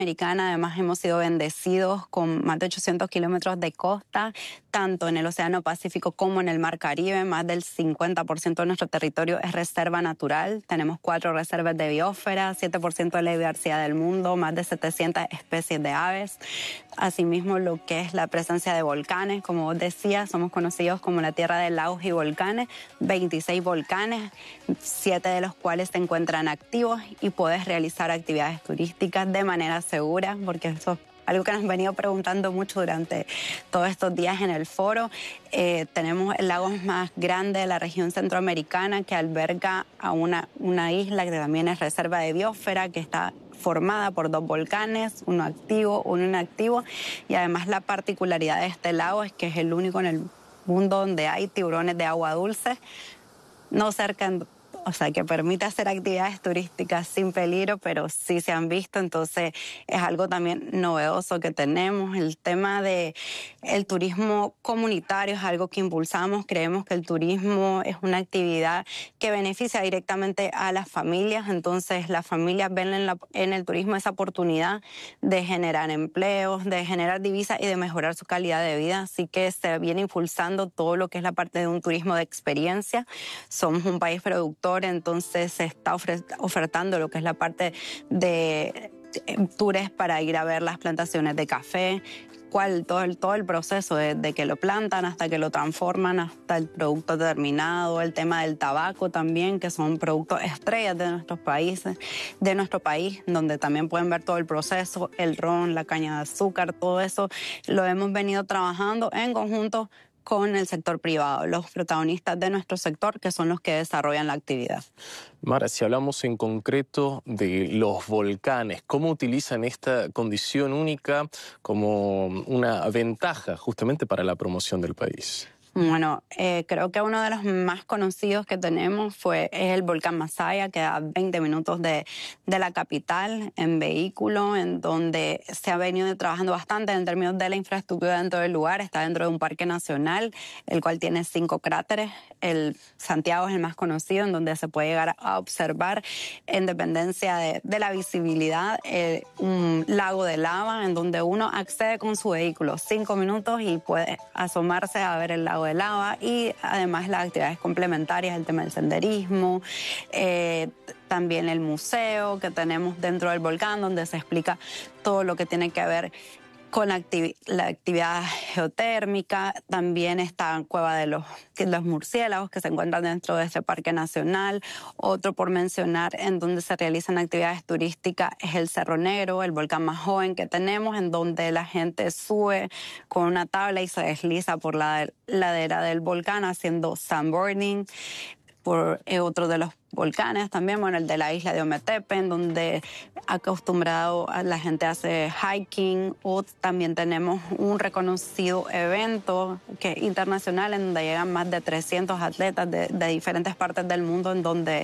Americana. Además, hemos sido bendecidos con más de 800 kilómetros de costa, tanto en el Océano Pacífico como en el Mar Caribe. Más del 50% de nuestro territorio es reserva natural. Tenemos 4 reservas de biosfera, 7% de la diversidad del mundo, más de 700 especies de aves. Asimismo, lo que es la presencia de volcanes, como vos decías, somos conocidos como la tierra de lagos y volcanes, 26 volcanes, 7 de los cuales se encuentran activos y puedes realizar actividades turísticas de manera segura, porque eso es algo que nos han venido preguntando mucho durante todos estos días en el foro. Tenemos el lago más grande de la región centroamericana, que alberga a una isla que también es reserva de biosfera, que está formada por 2 volcanes, uno activo, uno inactivo, y además la particularidad de este lago es que es el único en el mundo donde hay tiburones de agua dulce, no cerca, o sea, que permite hacer actividades turísticas sin peligro, pero sí se han visto, entonces es algo también novedoso que tenemos. El tema de el turismo comunitario es algo que impulsamos. Creemos que el turismo es una actividad que beneficia directamente a las familias, entonces las familias ven en el turismo esa oportunidad de generar empleos, de generar divisas y de mejorar su calidad de vida, así que se viene impulsando todo lo que es la parte de un turismo de experiencia. Somos un país productor, entonces se está ofertando lo que es la parte de tours para ir a ver las plantaciones de café, todo el proceso de que lo plantan hasta que lo transforman hasta el producto terminado, el tema del tabaco también, que son productos estrellas de nuestros países, de nuestro país, donde también pueden ver todo el proceso, el ron, la caña de azúcar, todo eso lo hemos venido trabajando en conjunto con el sector privado, los protagonistas de nuestro sector, que son los que desarrollan la actividad. Mara, si hablamos en concreto de los volcanes, ¿cómo utilizan esta condición única como una ventaja justamente para la promoción del país? Bueno, creo que uno de los más conocidos que tenemos es el volcán Masaya, que a 20 minutos de la capital en vehículo, en donde se ha venido trabajando bastante en términos de la infraestructura dentro del lugar. Está dentro de un parque nacional, el cual tiene 5 cráteres. El Santiago es el más conocido, en donde se puede llegar a observar, en dependencia de la visibilidad, un lago de lava, en donde uno accede con su vehículo 5 minutos y puede asomarse a ver el lago de lava, y además las actividades complementarias, el tema del senderismo, también el museo que tenemos dentro del volcán, donde se explica todo lo que tiene que ver con la actividad geotérmica. También está Cueva de los Murciélagos, que se encuentran dentro de este parque nacional. Otro por mencionar en donde se realizan actividades turísticas es el Cerro Negro, el volcán más joven que tenemos, en donde la gente sube con una tabla y se desliza por la ladera del volcán haciendo sandboarding. Por otro de los volcanes también, bueno, el de la isla de Ometepe, en donde acostumbrado a la gente hace hiking, o también tenemos un reconocido evento que es internacional, en donde llegan más de 300 atletas de diferentes partes del mundo, en donde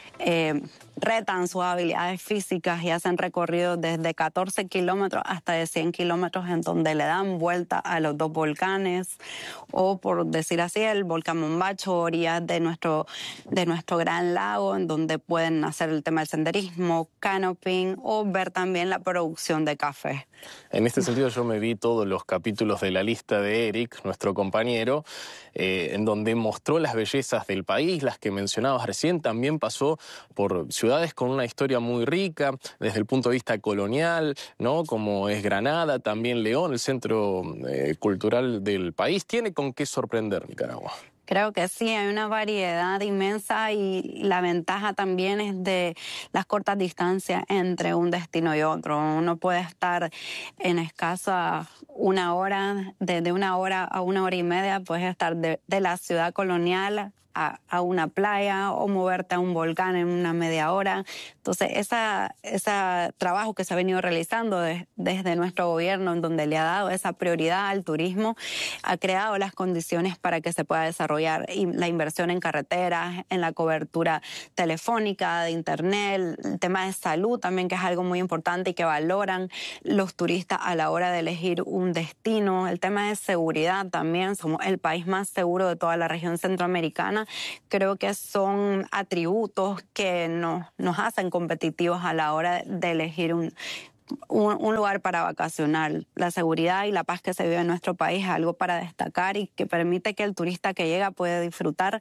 retan sus habilidades físicas y hacen recorridos desde 14 kilómetros hasta de 100 kilómetros, en donde le dan vuelta a los 2 volcanes, o por decir así, el volcán Mombacho, orillas de nuestro gran lago, en donde pueden hacer el tema del senderismo, canoping, o ver también la producción de café. En este sentido yo me vi todos los capítulos de La Lista de Eric, nuestro compañero, en donde mostró las bellezas del país, las que mencionabas recién. También pasó por ciudades con una historia muy rica desde el punto de vista colonial, ¿no? Como es Granada, también León, el centro cultural del país. Tiene con qué sorprender Nicaragua. Creo que sí, hay una variedad inmensa, y la ventaja también es de las cortas distancias entre un destino y otro. Uno puede estar en escasa 1 hora, de 1 hora a 1 hora y media, puedes estar de la ciudad colonial a una playa, o moverte a un volcán en una media hora. Entonces, ese trabajo que se ha venido realizando desde nuestro gobierno, en donde le ha dado esa prioridad al turismo, ha creado las condiciones para que se pueda desarrollar la inversión en carreteras, en la cobertura telefónica, de internet, el tema de salud también, que es algo muy importante y que valoran los turistas a la hora de elegir un destino. El tema de seguridad también, somos el país más seguro de toda la región centroamericana. Creo que son atributos que nos hacen competitivos a la hora de elegir un lugar para vacacionar. La seguridad y la paz que se vive en nuestro país es algo para destacar y que permite que el turista que llega puede disfrutar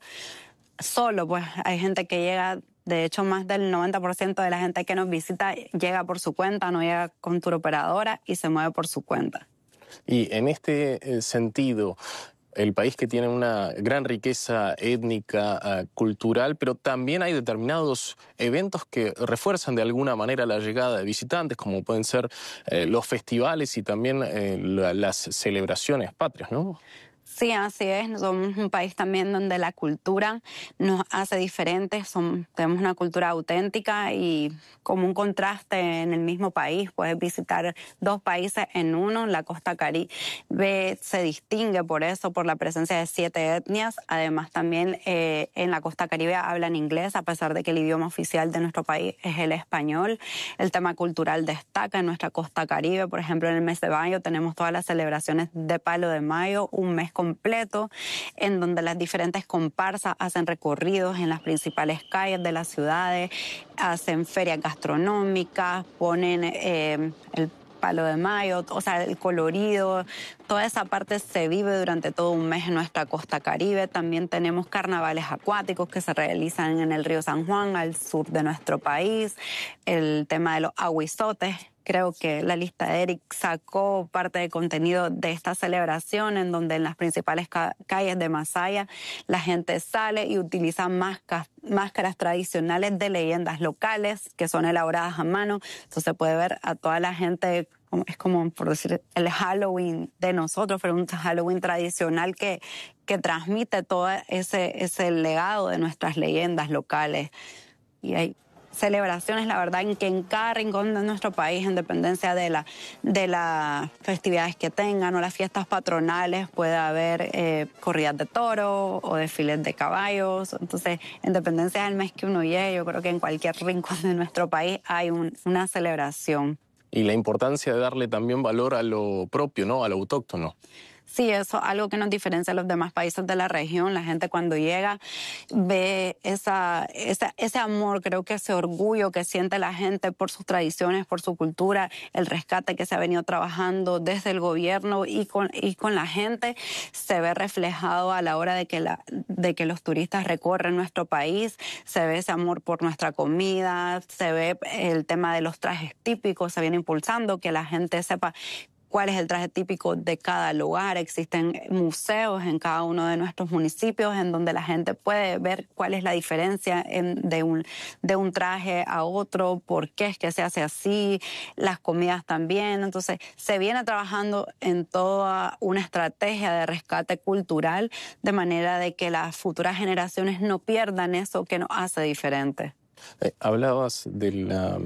solo. Pues hay gente que llega, de hecho más del 90% de la gente que nos visita llega por su cuenta, no llega con tour operadora y se mueve por su cuenta. Y en este sentido, el país que tiene una gran riqueza étnica, cultural, pero también hay determinados eventos que refuerzan de alguna manera la llegada de visitantes, como pueden ser los festivales y también las celebraciones patrias, ¿no? Sí, así es. Somos un país también donde la cultura nos hace diferentes. Tenemos una cultura auténtica y como un contraste en el mismo país. Puedes visitar dos países en uno. La costa Caribe se distingue por eso, por la presencia de 7 etnias. Además, también en la costa Caribe hablan inglés, a pesar de que el idioma oficial de nuestro país es el español. El tema cultural destaca en nuestra costa Caribe. Por ejemplo, en el mes de mayo tenemos todas las celebraciones de Palo de Mayo, un mes completo, en donde las diferentes comparsas hacen recorridos en las principales calles de las ciudades, hacen ferias gastronómicas, ponen el Palo de Mayo, o sea, el colorido, toda esa parte se vive durante todo un mes en nuestra costa Caribe. También tenemos carnavales acuáticos que se realizan en el río San Juan, al sur de nuestro país, el tema de los aguizotes. Creo que la lista de Eric sacó parte de contenido de esta celebración, en donde en las principales calles de Masaya la gente sale y utiliza máscaras tradicionales de leyendas locales que son elaboradas a mano. Entonces puede ver a toda la gente, es como por decir el Halloween de nosotros, pero un Halloween tradicional que transmite todo ese legado de nuestras leyendas locales. Y hay celebraciones, la verdad, en cada rincón de nuestro país, en dependencia de las festividades que tengan o las fiestas patronales, puede haber corridas de toros o desfiles de caballos. Entonces, en dependencia del mes que uno llegue, yo creo que en cualquier rincón de nuestro país hay una celebración. Y la importancia de darle también valor a lo propio, ¿no? A lo autóctono. Sí, eso es algo que nos diferencia a los demás países de la región. La gente cuando llega ve ese amor, creo que ese orgullo que siente la gente por sus tradiciones, por su cultura, el rescate que se ha venido trabajando desde el gobierno y con la gente se ve reflejado a la hora de que los turistas recorren nuestro país. Se ve ese amor por nuestra comida, se ve el tema de los trajes típicos, se viene impulsando, que la gente sepa cuál es el traje típico de cada lugar. Existen museos en cada uno de nuestros municipios en donde la gente puede ver cuál es la diferencia de un traje a otro, por qué es que se hace así, las comidas también. Entonces, se viene trabajando en toda una estrategia de rescate cultural de manera de que las futuras generaciones no pierdan eso que nos hace diferentes. Hablabas de la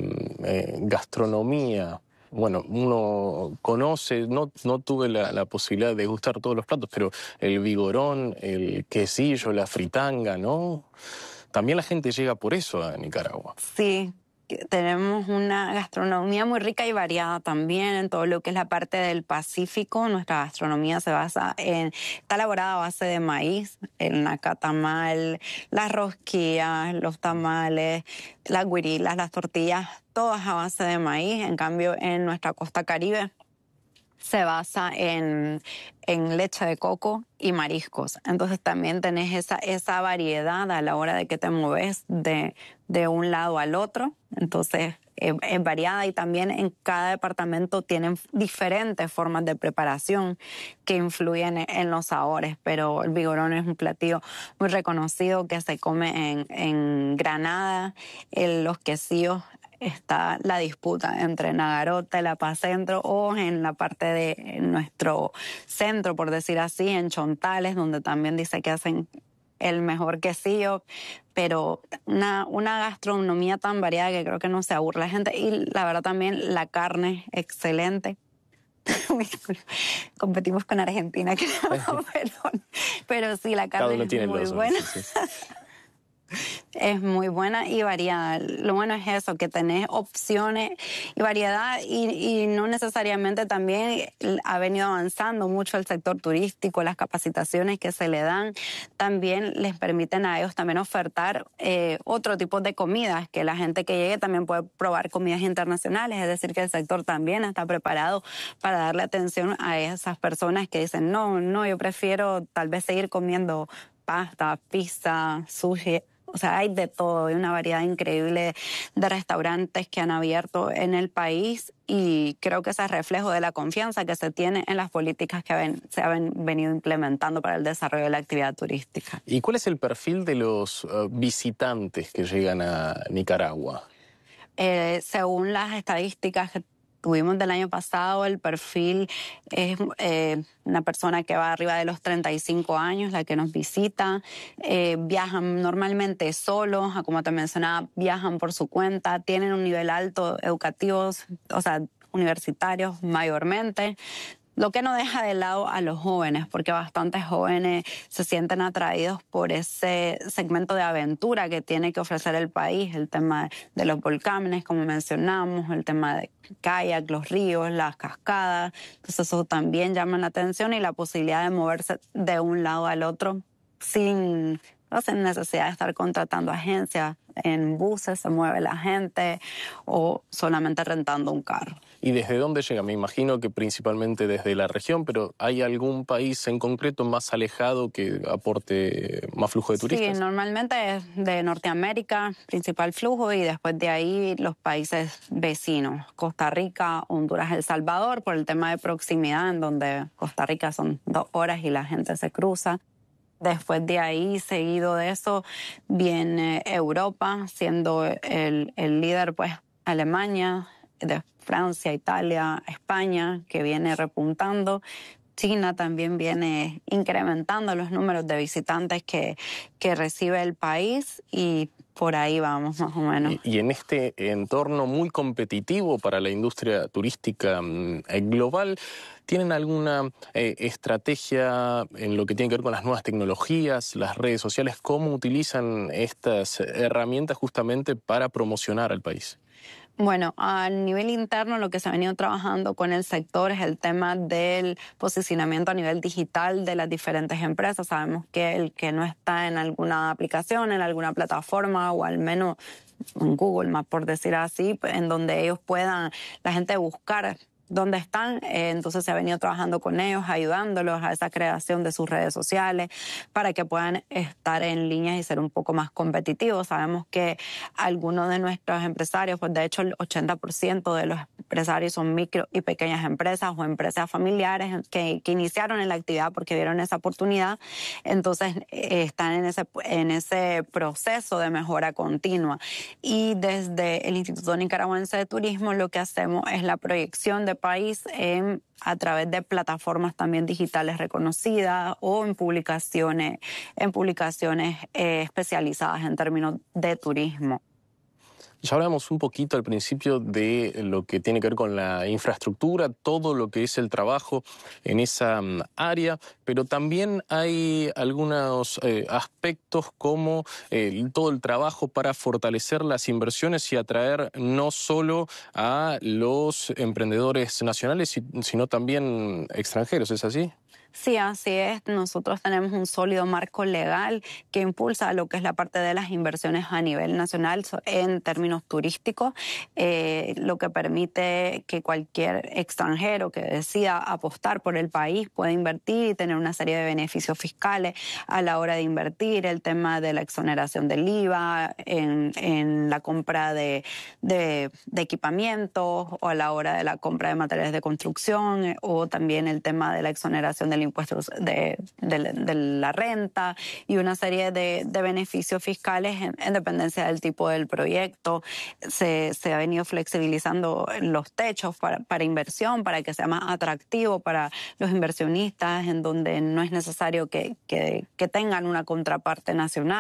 gastronomía. Bueno, uno conoce, no tuve la posibilidad de degustar todos los platos, pero el vigorón, el quesillo, la fritanga, ¿no? También la gente llega por eso a Nicaragua. Sí, tenemos una gastronomía muy rica y variada también en todo lo que es la parte del Pacífico. Nuestra gastronomía está elaborada a base de maíz, el nacatamal, las rosquillas, los tamales, las güirilas, las tortillas, todas a base de maíz. En cambio, en nuestra costa Caribe se basa en leche de coco y mariscos. Entonces también tenés esa variedad a la hora de que te mueves de un lado al otro. Entonces es variada y también en cada departamento tienen diferentes formas de preparación que influyen en los sabores. Pero el vigorón es un platillo muy reconocido que se come en Granada, los quesillos. Está la disputa entre Nagarote, La Paz Centro o en la parte de nuestro centro, por decir así, en Chontales, donde también dice que hacen el mejor quesillo, pero una gastronomía tan variada que creo que no se aburre la gente. Y la verdad también la carne excelente. Competimos con Argentina, creo, pero sí, la carne es muy buena. Sí. Es muy buena y variada. Lo bueno es eso, que tenés opciones y variedad y no necesariamente también ha venido avanzando mucho el sector turístico, las capacitaciones que se le dan también les permiten a ellos también ofertar otro tipo de comidas, que la gente que llegue también puede probar comidas internacionales, es decir, que el sector también está preparado para darle atención a esas personas que dicen, no, yo prefiero tal vez seguir comiendo pasta, pizza, sushi. O sea, hay de todo, hay una variedad increíble de restaurantes que han abierto en el país y creo que ese es reflejo de la confianza que se tiene en las políticas que se han venido implementando para el desarrollo de la actividad turística. ¿Y cuál es el perfil de los visitantes que llegan a Nicaragua? Según las estadísticas que tuvimos del año pasado, el perfil es una persona que va arriba de los 35 años, la que nos visita. Viajan normalmente solos, como te mencionaba, viajan por su cuenta, tienen un nivel alto educativo, o sea, universitarios mayormente. Lo que no deja de lado a los jóvenes, porque bastantes jóvenes se sienten atraídos por ese segmento de aventura que tiene que ofrecer el país, el tema de los volcanes, como mencionamos, el tema de kayak, los ríos, las cascadas. Entonces eso también llama la atención y la posibilidad de moverse de un lado al otro sin necesidad de estar contratando agencias. En buses se mueve la gente o solamente rentando un carro. ¿Y desde dónde llega? Me imagino que principalmente desde la región, pero ¿hay algún país en concreto más alejado que aporte más flujo de turistas? Sí, normalmente es de Norteamérica, principal flujo, y después de ahí los países vecinos, Costa Rica, Honduras, El Salvador, por el tema de proximidad, en donde Costa Rica son 2 horas y la gente se cruza. Después de ahí, seguido de eso, viene Europa, siendo el líder, pues, Alemania, de Francia, Italia, España, que viene repuntando. China también viene incrementando los números de visitantes que recibe el país y por ahí vamos más o menos. Y en este entorno muy competitivo para la industria turística global, ¿tienen alguna estrategia en lo que tiene que ver con las nuevas tecnologías, las redes sociales? ¿Cómo utilizan estas herramientas justamente para promocionar al país? Bueno, a nivel interno lo que se ha venido trabajando con el sector es el tema del posicionamiento a nivel digital de las diferentes empresas. Sabemos que el que no está en alguna aplicación, en alguna plataforma o al menos en Google Maps, por decir así, en donde ellos puedan, la gente buscar dónde están, entonces se ha venido trabajando con ellos, ayudándolos a esa creación de sus redes sociales para que puedan estar en línea y ser un poco más competitivos. Sabemos que algunos de nuestros empresarios, pues de hecho el 80% de los empresarios son micro y pequeñas empresas o empresas familiares que iniciaron en la actividad porque vieron esa oportunidad, entonces están en ese proceso de mejora continua. Y desde el Instituto Nicaragüense de Turismo lo que hacemos es la proyección de país a través de plataformas también digitales reconocidas o en publicaciones especializadas en términos de turismo. Ya hablamos un poquito al principio de lo que tiene que ver con la infraestructura, todo lo que es el trabajo en esa área, pero también hay algunos aspectos como todo el trabajo para fortalecer las inversiones y atraer no solo a los emprendedores nacionales, sino también extranjeros, ¿es así? Sí, así es. Nosotros tenemos un sólido marco legal que impulsa lo que es la parte de las inversiones a nivel nacional en términos turísticos, lo que permite que cualquier extranjero que decida apostar por el país pueda invertir y tener una serie de beneficios fiscales a la hora de invertir, el tema de la exoneración del IVA en la compra de equipamientos o a la hora de la compra de materiales de construcción o también el tema de la exoneración del impuesto de la renta y una serie de beneficios fiscales en dependencia del tipo del proyecto. Se ha venido flexibilizando los techos para inversión, para que sea más atractivo para los inversionistas, en donde no es necesario que tengan una contraparte nacional.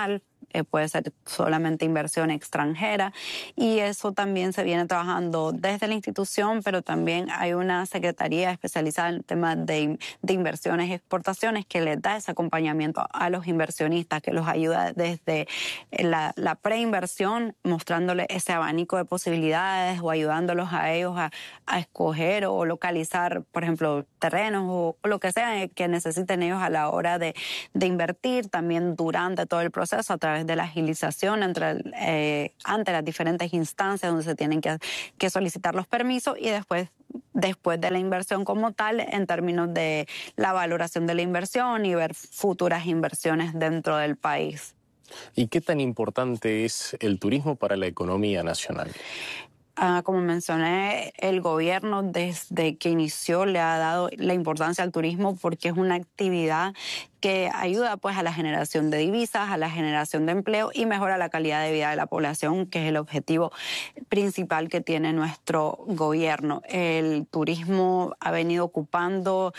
puede ser solamente inversión extranjera, y eso también se viene trabajando desde la institución, pero también hay una secretaría especializada en el tema de inversiones y exportaciones que les da ese acompañamiento a los inversionistas, que los ayuda desde la preinversión, mostrándole ese abanico de posibilidades o ayudándolos a ellos a escoger o localizar, por ejemplo, terrenos o lo que sea que necesiten ellos a la hora de invertir, también durante todo el proceso a través de la agilización ante las diferentes instancias donde se tienen que solicitar los permisos, y después de la inversión como tal, en términos de la valoración de la inversión y ver futuras inversiones dentro del país. ¿Y qué tan importante es el turismo para la economía nacional? Como mencioné, el gobierno desde que inició le ha dado la importancia al turismo porque es una actividad que ayuda pues a la generación de divisas, a la generación de empleo y mejora la calidad de vida de la población, que es el objetivo principal que tiene nuestro gobierno. El turismo ha venido ocupando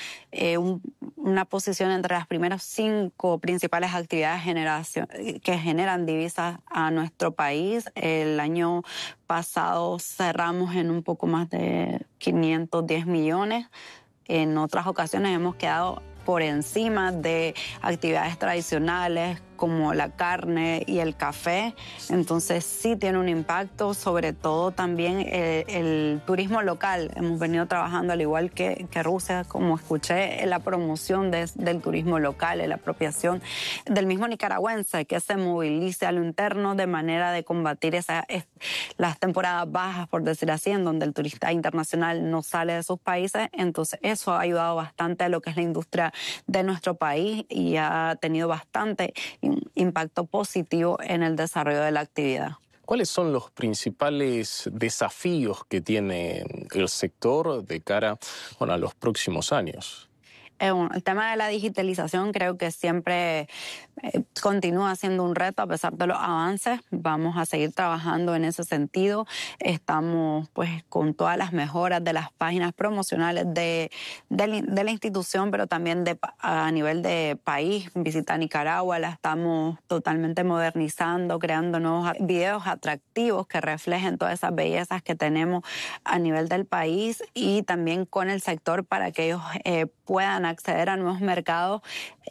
una posición entre las primeras 5 principales actividades que generan divisas a nuestro país. El año pasado cerramos en un poco más de 510 millones. En otras ocasiones hemos quedado por encima de actividades tradicionales como la carne y el café. Entonces sí tiene un impacto, sobre todo también el turismo local. Hemos venido trabajando, al igual que Rusia, como escuché, en la promoción del turismo local, en la apropiación del mismo nicaragüense, que se movilice a lo interno de manera de combatir las temporadas bajas, por decir así, en donde el turista internacional no sale de sus países. Entonces eso ha ayudado bastante a lo que es la industria de nuestro país y ha tenido bastante impacto positivo en el desarrollo de la actividad. ¿Cuáles son los principales desafíos que tiene el sector de cara, a los próximos años? El tema de la digitalización creo que siempre continúa siendo un reto a pesar de los avances. Vamos a seguir trabajando en ese sentido. Estamos pues con todas las mejoras de las páginas promocionales de la institución, pero también a nivel de país. Visita Nicaragua la estamos totalmente modernizando, creando nuevos videos atractivos que reflejen todas esas bellezas que tenemos a nivel del país, y también con el sector para que ellos puedan acceder a nuevos mercados,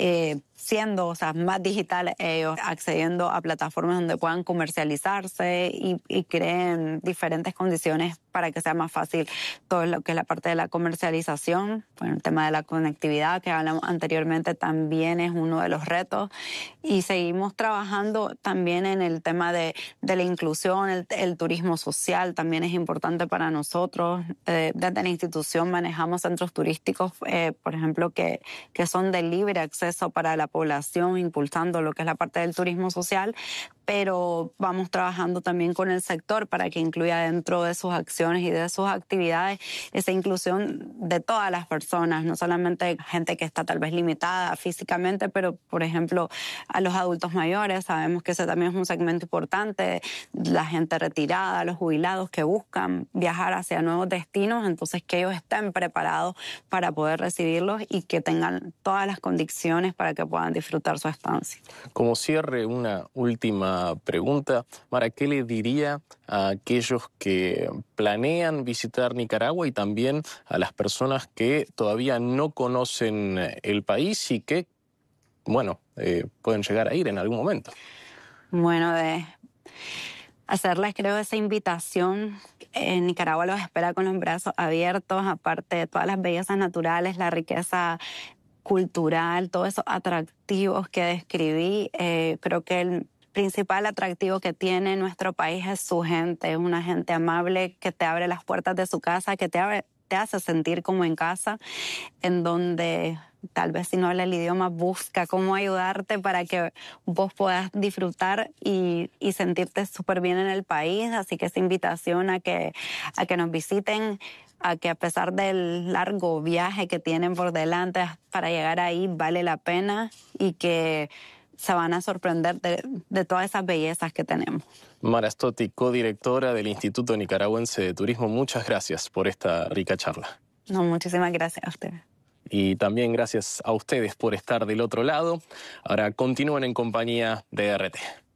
siendo más digitales ellos, accediendo a plataformas donde puedan comercializarse y creen diferentes condiciones para que sea más fácil todo lo que es la parte de la comercialización. Bueno, el tema de la conectividad que hablamos anteriormente también es uno de los retos, y seguimos trabajando también en el tema de la inclusión. El turismo social también es importante para nosotros. Desde la institución manejamos centros turísticos, por ejemplo, que son de libre acceso para la población, impulsando lo que es la parte del turismo social, pero vamos trabajando también con el sector para que incluya dentro de sus acciones y de sus actividades esa inclusión de todas las personas, no solamente gente que está tal vez limitada físicamente, pero por ejemplo a los adultos mayores. Sabemos que ese también es un segmento importante, la gente retirada, los jubilados que buscan viajar hacia nuevos destinos, entonces que ellos estén preparados para poder recibirlos y que tengan todas las condiciones para que puedan disfrutar su estancia. Como cierre, una última pregunta. Mara, ¿qué le diría a aquellos que planean visitar Nicaragua y también a las personas que todavía no conocen el país y que, pueden llegar a ir en algún momento? Bueno, de hacerles, creo, esa invitación. En Nicaragua los espera con los brazos abiertos, aparte de todas las bellezas naturales, la riqueza cultural, todos esos atractivos que describí. Creo que el principal atractivo que tiene nuestro país es su gente. Es una gente amable que te abre las puertas de su casa, que te hace sentir como en casa, en donde tal vez si no habla el idioma busca cómo ayudarte para que vos puedas disfrutar y sentirte súper bien en el país. Así que esa invitación a que nos visiten, a que a pesar del largo viaje que tienen por delante para llegar ahí vale la pena, y que se van a sorprender de todas esas bellezas que tenemos. Mara Stotti, codirectora del Instituto Nicaragüense de Turismo, muchas gracias por esta rica charla. No, muchísimas gracias a ustedes. Y también gracias a ustedes por estar del otro lado. Ahora continúen en compañía de RT.